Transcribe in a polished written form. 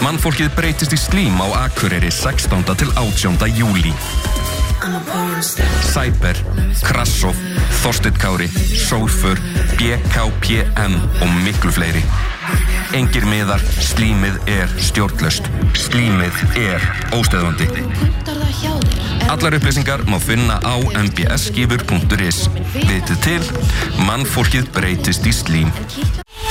Mannfólkið breytist í slím á Akureyri 16. til 18. júlí. Cyber, Krassov, Þorsteinn Kári, Sólfur, BKPM og miklu fleiri. Engir miðar, slímið stjórnlaust. Slímið óstöðvandi. Allar upplýsingar má finna á mbsskífur.is. Vitið til, mannfólkið breytist í slím.